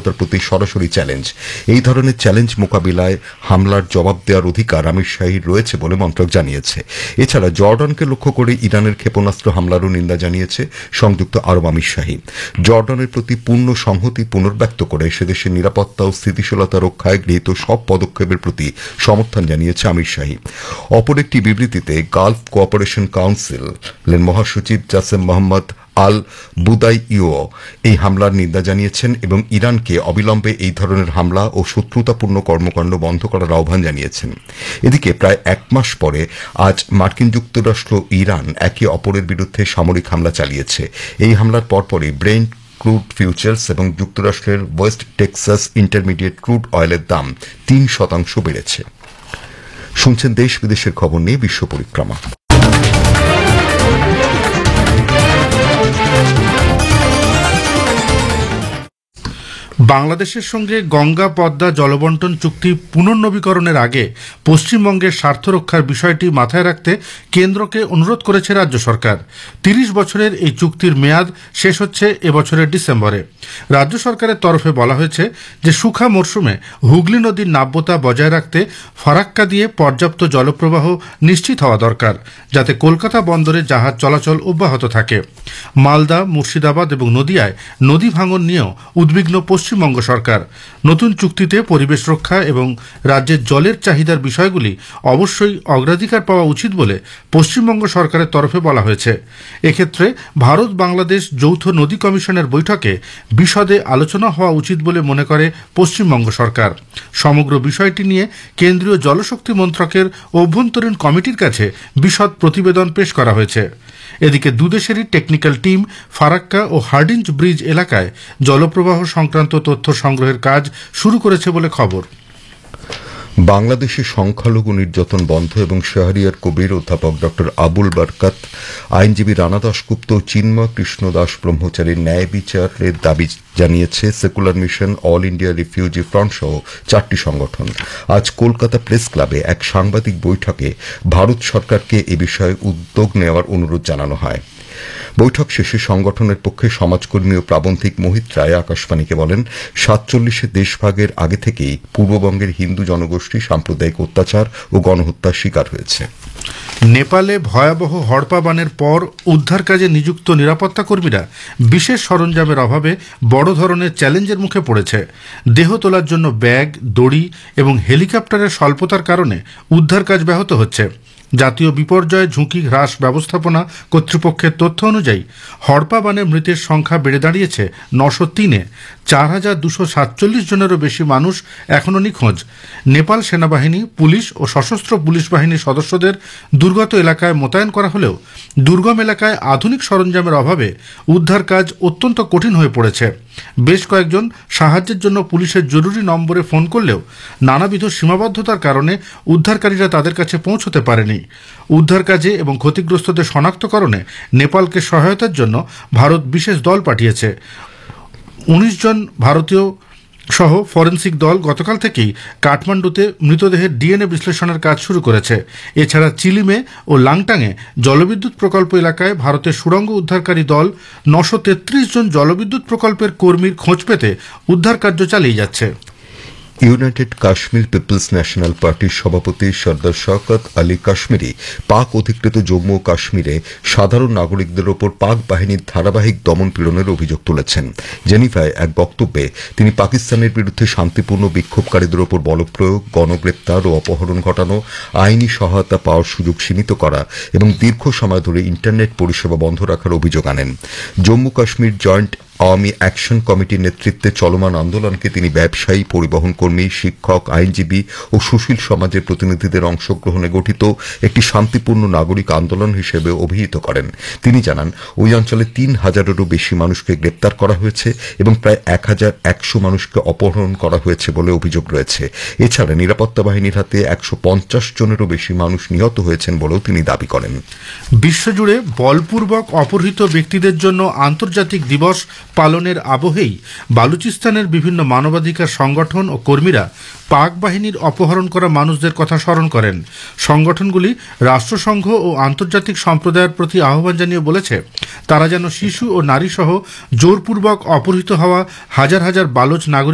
মানসিকতার প্রতি সরাসরি চ্যালেঞ্জ। এই ধরনের চ্যালেঞ্জ মোকাবিলায় হামলার জবাব দেওয়ার অধিকার আমির শাহীর রয়েছে বলে মন্ত্রক জানিয়েছে। এছাড়া জর্ডানকে লক্ষ্য করে ইরানের ক্ষেপণাস্ত্র হামলারও নিন্দা জানিয়েছে সংযুক্ত আরব আমিরশাহী। জর্ডানের প্রতি পূর্ণ সংহতি পুনর্ব্যক্ত করে সেদেশের নিরাপত্তা ও স্থিতিশীলতা রক্ষায় গৃহীত সব পদক্ষেপের প্রতি সমর্থন জানিয়েছে আমিরশাহী। অপর একটি বিবৃতিতে গালফ কোঅপারেশন কাউন্সিলের মহাসচিব জাসেম মোহাম্মদ আল বুদাইও এই হামলার নিন্দা জানিয়েছেন এবং ইরানকে অবিলম্বে এই ধরনের হামলা ও শত্রুতাপূর্ণ কর্মকাণ্ড বন্ধ করার আহ্বান জানিয়েছেন। এদিকে প্রায় এক মাস পরে আজ মার্কিন যুক্তরাষ্ট্র ও ইরান একে অপরের বিরুদ্ধে সামরিক হামলা চালিয়েছে। এই হামলার পরপরই ব্রেন্ট ক্রুড ফিউচার্স এবং যুক্তরাষ্ট্রের ওয়েস্ট টেক্সাস ইন্টারমিডিয়েট ক্রুড অয়েলের দাম 3% বেড়েছে। শুনছেন দেশ বিদেশের খবর নিয়ে বিশ্ব পরিক্রমা। বাংলাদেশের সঙ্গে গঙ্গা পদ্মা জলবন্টন চুক্তি পুনর্নবীকরণের আগে পশ্চিমবঙ্গের স্বার্থ রক্ষার বিষয়টি মাথায় রাখতে কেন্দ্রকে অনুরোধ করেছে রাজ্য সরকার। 30 বছরের এই চুক্তির মেয়াদ শেষ হচ্ছে এবছরের ডিসেম্বরে। রাজ্য সরকারের তরফে বলা হয়েছে যে শুখা মরশুমে হুগলি নদীর নাব্যতা বজায় রাখতে ফারাক্কা দিয়ে পর্যাপ্ত জলপ্রবাহ নিশ্চিত হওয়া দরকার, যাতে কলকাতা বন্দরে জাহাজ চলাচল অব্যাহত থাকে। মালদা, মুর্শিদাবাদ এবং নদিয়ায় নদী ভাঙন নিয়েও উদ্বিগ্ন পশ্চিমবঙ্গ সরকার। নতুন চুক্তিতে পরিবেশ রক্ষা এবং রাজ্যের জলের চাহিদার বিষয়গুলি অবশ্যই অগ্রাধিকার পাওয়া উচিত বলে পশ্চিমবঙ্গ সরকারের তরফে বলা হয়েছে। এক্ষেত্রে ভারত বাংলাদেশ যৌথ নদী কমিশনের বৈঠকে বিশদে আলোচনা হওয়া উচিত বলে মনে করে পশ্চিমবঙ্গ সরকার। সমগ্র বিষয়টি নিয়ে কেন্দ্রীয় জলশক্তি মন্ত্রকের অভ্যন্তরীণ কমিটির কাছে বিশদ প্রতিবেদন পেশ করা হয়েছে। এদিকে দুদেশেরই টেকনিক্যাল টিম ফারাক্কা ও হার্ডিঞ্জ ব্রিজ এলাকায় জলপ্রবাহ সংক্রান্ত তথ্য সংগ্রহের কাজ শুরু করেছে বলে খবর। বাংলাদেশে সংখ্যালঘু নির্যাতন বন্ধ এবং শাহরিয়ার কবির অধ্যাপক ড আবুল বরকত, আইনজীবী রানা দাশগুপ্ত ও চিন্ময় কৃষ্ণ দাস ব্রহ্মচারীর ন্যায় বিচারের দাবি জানিয়েছে secular mission, all India refugee front সহ 4টি সংগঠন। আজ কলকাতা প্রেস ক্লাবে এক সাংবাদিক বৈঠকে ভারত সরকারকে এ বিষয়ে উদ্যোগ নেওয়ার অনুরোধ জানানো হয়। বৈঠক শেষে সংগঠনের পক্ষে সমাজকর্মী ও প্রাবন্ধিক মোহিত রায় আকাশবাণীকে বলেন, 47 দেশভাগের আগে থেকেই পূর্ববঙ্গের হিন্দু জনগোষ্ঠী সাম্প্রদায়িক অত্যাচার ও গণহত্যার শিকার হয়েছে। নেপালে ভয়াবহ হড়পা বানের পর উদ্ধার কাজে নিযুক্ত নিরাপত্তা কর্মীরা বিশেষ সরঞ্জামের অভাবে বড় ধরনের চ্যালেঞ্জের মুখে পড়েছে। দেহ তোলার জন্য ব্যাগ, দড়ি এবং হেলিকপ্টারের স্বল্পতার কারণে উদ্ধার কাজ ব্যাহত হচ্ছে। জাতীয় বিপর্যয় ঝুঁকি হ্রাস ব্যবস্থাপনা কর্তৃপক্ষের তথ্য অনুযায়ী হড়পা বানে মৃতের সংখ্যা বেড়ে দাঁড়িয়েছে 903-এ। 4247 জনেরও বেশি মানুষ এখনও নিখোঁজ। নেপাল সেনাবাহিনী, পুলিশ ও সশস্ত্র পুলিশ বাহিনীর সদস্যদের দুর্গত এলাকায় মোতায়েন করা হলেও দুর্গম এলাকায় আধুনিক সরঞ্জামের অভাবে উদ্ধার কাজ অত্যন্ত কঠিন হয়ে পড়েছে। বেশ কয়েকজন সাহায্যের জন্য পুলিশের জরুরি নম্বরে ফোন করলেও নানাবিধ সীমাবদ্ধতার কারণে উদ্ধারকারীরা তাদের কাছে পৌঁছতে পারেনি। উদ্ধার কাজে এবং ক্ষতিগ্রস্তদের শনাক্তকরণে নেপালকে সহায়তার জন্য ভারত বিশেষ দল পাঠিয়েছে। 19 জন ভারতীয় সহ ফরেন্সিক দল গতকাল থেকেই কাঠমান্ডুতে মৃতদেহের ডিএনএ বিশ্লেষণের কাজ শুরু করেছে। এছাড়া চিলিমে ও লাংটাংয়ে জলবিদ্যুৎ প্রকল্প এলাকায় ভারতের সুড়ঙ্গ উদ্ধারকারী দল 933 জন জলবিদ্যুৎ প্রকল্পের কর্মীর খোঁজ পেতে উদ্ধার কার্য চালিয়ে যাচ্ছে। ইউনাইটেড কাশ্মীর পিপলস ন্যাশনাল পার্টির সভাপতি সর্দার শওকত আলী কাশ্মীরি পাক অধিকৃত জম্মু ও কাশ্মীরে সাধারণ নাগরিকদের ওপর পাক বাহিনীর ধারাবাহিক দমন পীড়নের অভিযোগ তুলেছেন। জেনিভায় এক বক্তব্যে তিনি পাকিস্তানের বিরুদ্ধে শান্তিপূর্ণ বিক্ষোভকারীদের ওপর বলপ্রয়োগ, গণগ্রেপ্তার ও অপহরণ ঘটানো, আইনি সহায়তা পাওয়ার সুযোগ সীমিত করা এবং দীর্ঘ সময় ধরে ইন্টারনেট পরিষেবা বন্ধ রাখার অভিযোগ আনেন। জম্মু কাশ্মীর জয়েন্ট আওয়ামী অ্যাকশন কমিটির নেতৃত্বে চলমান আন্দোলনকে তিনি ব্যবসায়ী, পরিবহন কর্মী, শিক্ষক, আইনজীবী ও সুশীল সমাজের প্রতিনিধিদের অংশগ্রহণে গঠিত একটি শান্তিপূর্ণ নাগরিক আন্দোলন হিসেবে অভিহিত করেন। তিনি জানান, ওই অঞ্চলে 3000-এরও বেশি মানুষকে গ্রেপ্তার করা হয়েছে এবং প্রায় 1100 মানুষকে অপহরণ করা হয়েছে বলে অভিযোগ রয়েছে। এছাড়া নিরাপত্তা বাহিনীর হাতে 150 জনেরও বেশি মানুষ নিহত হয়েছেন বলেও তিনি দাবি করেন। বিশ্বজুড়ে বলপূর্বক অপহৃত ব্যক্তিদের জন্য আন্তর্জাতিক দিবস পালনের আবহেই বালুচিস্তানের বিভিন্ন মানবাধিকার সংগঠন ও কর্মীরা পাক বাহিনীর অপহরণ করা মানুষদের কথা স্মরণ করেন। সংগঠনগুলি রাষ্ট্রসংঘ ও আন্তর্জাতিক সম্প্রদায়ের প্রতি আহ্বান জানিয়ে বলেছে, তারা যেন শিশু ও নারী সহ জোরপূর্বক অপহৃত হওয়া হাজার হাজার বালুচ নাগরিক